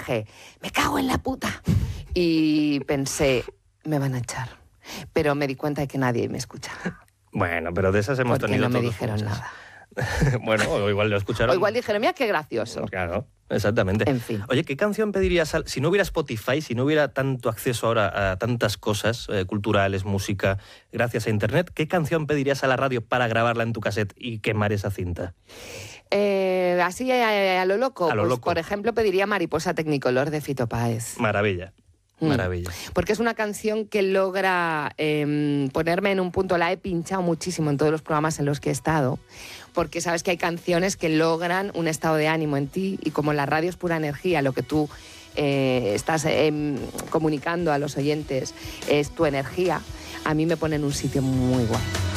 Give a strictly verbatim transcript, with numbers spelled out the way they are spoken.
dije, me cago en la puta. Y pensé, me van a echar. Pero me di cuenta de que nadie me escuchaba. Bueno, pero de esas hemos Porque tenido no me todos dijeron muchas. nada. Bueno, o igual lo escucharon. O igual dijeron, mira qué gracioso. Claro, exactamente. En fin. Oye, ¿qué canción pedirías al... si no hubiera Spotify, si no hubiera tanto acceso ahora a tantas cosas eh, culturales, música, gracias a Internet, ¿qué canción pedirías a la radio para grabarla en tu cassette y quemar esa cinta? Eh, así a, a lo loco. A lo pues, loco. Por ejemplo, pediría Mariposa Technicolor de Fito Páez. Maravilla. Maravilla. Mm. Porque es una canción que logra eh, ponerme en un punto, la he pinchado muchísimo en todos los programas en los que he estado, porque sabes que hay canciones que logran un estado de ánimo en ti y como la radio es pura energía, lo que tú eh, estás eh, comunicando a los oyentes es tu energía, a mí me pone en un sitio muy guay.